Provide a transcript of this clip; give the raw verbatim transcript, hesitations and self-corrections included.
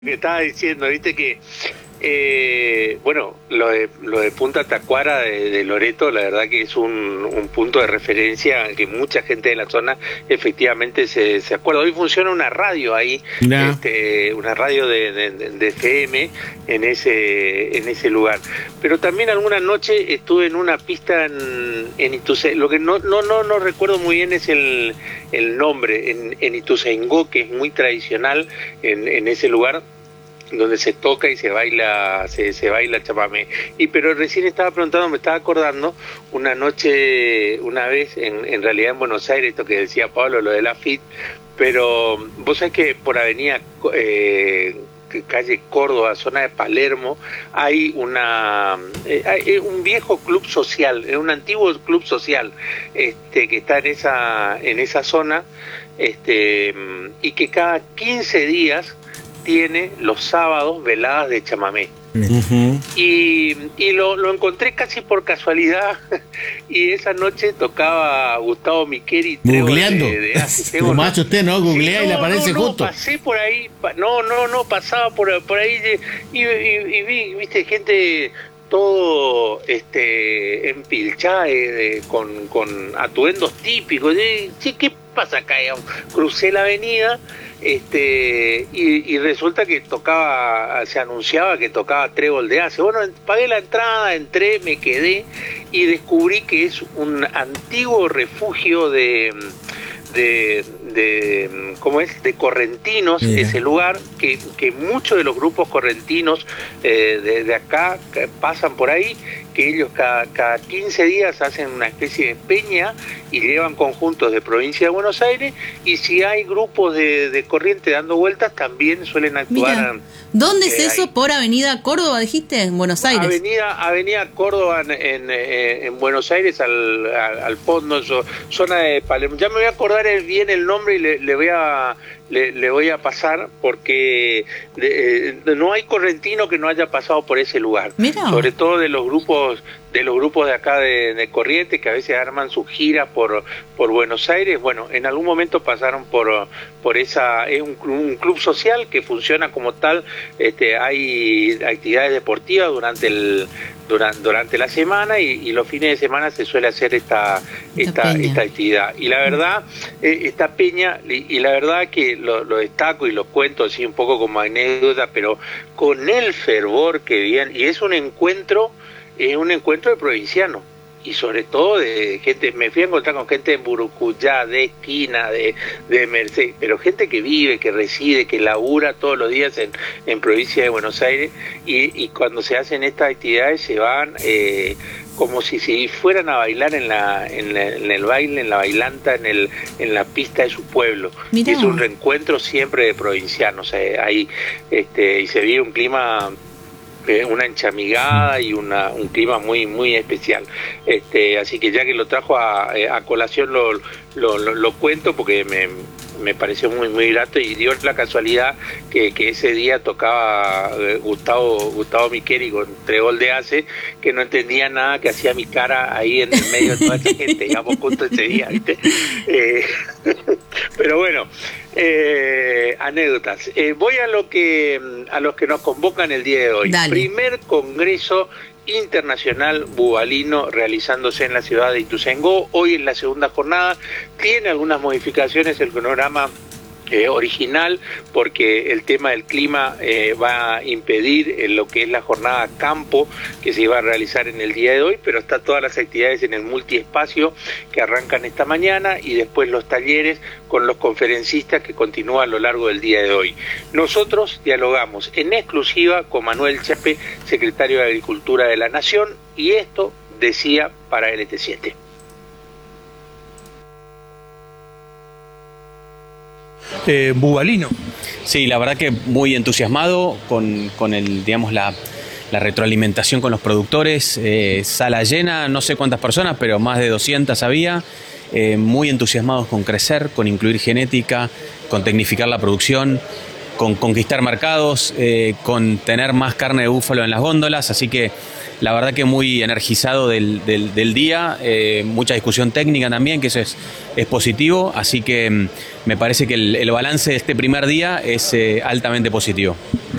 Que estaba diciendo, viste que, eh, bueno, lo de, lo de Punta Tacuara de, de Loreto, la verdad que es un, un punto de referencia al que mucha gente de la zona efectivamente se, se acuerda. Hoy funciona una radio ahí, nah. este, una radio de, de, de F M en ese, en ese lugar. Pero también alguna noche estuve en una pista en, en Ituzaingó, lo que no, no, no, no recuerdo muy bien es el, el nombre, en, en Ituzaingó, que es muy tradicional en, en ese lugar, donde se toca y se baila, se, se baila chamamé. Y pero recién estaba preguntando, me estaba acordando, una noche, una vez, en, en realidad en Buenos Aires, esto que decía Pablo, lo de la F I T, pero vos sabés que por avenida eh, calle Córdoba, zona de Palermo, hay una eh, hay un viejo club social, un antiguo club social, este que está en esa, en esa zona, este y que cada quince días tiene los sábados veladas de chamamé. Uh-huh. Y, y lo, lo encontré casi por casualidad y esa noche tocaba Gustavo Micheli. Googleando. De, de Como macho usted, ¿no? Googlea sí, no, y le aparece no, justo. No, pasé por ahí, pa, no, no, no, pasaba por, por ahí y, y, y, y vi, viste, gente todo este empilchada eh, con, con atuendos típicos. Y, sí, ¿qué pasa acá? Crucé la avenida este y, y resulta que tocaba, se anunciaba que tocaba Trébol de Ace. Bueno, pagué la entrada, entré, me quedé y descubrí que es un antiguo refugio de de, de ¿cómo es? de correntinos, yeah. Ese lugar, que, que muchos de los grupos correntinos eh, de, de acá pasan por ahí, que ellos cada, cada quince días hacen una especie de peña y llevan conjuntos de provincia de Buenos Aires, y si hay grupos de, de corriente dando vueltas también suelen actuar. Mira, ¿dónde eh, es eso? Ahí. ¿Por Avenida Córdoba dijiste? ¿En Buenos Aires? Avenida, Avenida Córdoba en, en, en Buenos Aires, al, al, al fondo, zona de Palermo. Ya me voy a acordar bien el nombre y le, le voy a le, le voy a pasar, porque de, eh, no hay correntino que no haya pasado por ese lugar. Mira. Sobre todo de los grupos de los grupos de acá de, de Corrientes, que a veces arman sus giras por por Buenos Aires. Bueno, en algún momento pasaron por por esa, es un, un club social que funciona como tal. Este, hay actividades deportivas durante el durante, durante la semana, y, y los fines de semana se suele hacer esta esta, esta actividad. Y la verdad, eh, esta peña, y, y la verdad que lo, lo destaco y lo cuento así un poco como anécdota, pero con el fervor que viene, y es un encuentro, es un encuentro de provincianos, y sobre todo de gente. Me fui a encontrar con gente de Burucuyá, de Esquina, de, de Mercedes, pero gente que vive, que reside, que labura todos los días en, en provincia de Buenos Aires, y, y cuando se hacen estas actividades se van eh, como si, si fueran a bailar en la, en la en el baile, en la bailanta, en el en la pista de su pueblo. Mirá. Es un reencuentro siempre de provincianos eh, ahí, este, y se vive un clima, una enchamigada y una, un clima muy muy especial. Este, así que ya que lo trajo a, a colación lo, lo, lo, lo cuento, porque me, me pareció muy muy grato, y dio la casualidad que, que ese día tocaba Gustavo Gustavo Micheli con Trébol de Ace, que no entendía nada, que hacía mi cara ahí en el medio de toda esa gente, digamos, justo ese día, ¿viste? Eh, pero bueno, eh, anécdotas. Eh, voy a lo que a los que nos convocan el día de hoy. Dale. Primer Congreso Internacional Bubalino realizándose en la ciudad de Ituzaingó. Hoy en la segunda jornada tiene algunas modificaciones el cronograma Eh, original, porque el tema del clima eh, va a impedir eh, lo que es la jornada campo que se iba a realizar en el día de hoy, pero está todas las actividades en el multiespacio que arrancan esta mañana, y después los talleres con los conferencistas que continúan a lo largo del día de hoy. Nosotros dialogamos en exclusiva con Manuel Chape, secretario de Agricultura de la Nación, y esto decía para L T siete. Eh, Bubalino. Sí, la verdad que muy entusiasmado con, con el, digamos, la, la retroalimentación con los productores. Eh, sala llena, no sé cuántas personas, pero más de doscientas había. Eh, muy entusiasmados con crecer, con incluir genética, con tecnificar la producción, con conquistar mercados, eh, con tener más carne de búfalo en las góndolas, así que la verdad que muy energizado del, del, del día, eh, mucha discusión técnica también, que eso es, es positivo, así que me parece que el, el balance de este primer día es eh, altamente positivo.